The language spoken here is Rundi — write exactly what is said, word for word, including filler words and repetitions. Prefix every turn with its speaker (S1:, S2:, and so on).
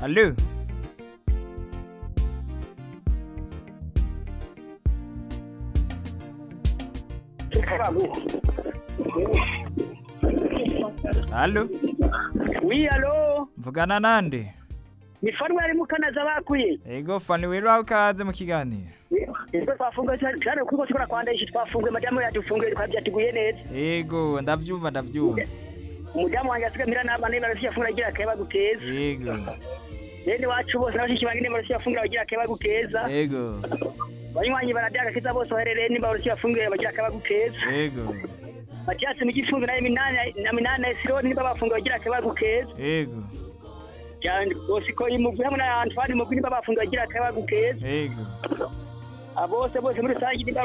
S1: Allo. Allo.
S2: Oui, allo.
S1: Mvugana nande?
S2: Ni Fanwa ari mukanaza bakwiye.
S1: Ego Fani wera ukaze mu kiganiro.
S2: Ego twafunga cyane kuko tukora kwanda ishi twafunga majamo yadufunga twabyatiguye neza.
S1: Ego ndavyumva ndavyumva.
S2: Umudamu wanjye asigamira n'abana barashya afunga agira akeba guteza.
S1: Ego.
S2: Nende wacu bose n'abashiki bangine barashya afunga agira akeba guteza.
S1: Ego.
S2: Banywanyi baradaga kiza bose baherereye nimba barashya afunga agira akeba guteza.
S1: Ego.
S2: Batiasi migifunga na minane na minane siro nimba bafunga agira akeba guteza.
S1: Ego.
S2: Cyane bose ko imuvuye hamwe na Antoine mugwi nimba bafunga agira akeba guteza.
S1: Ego.
S2: Abose bose muri sangi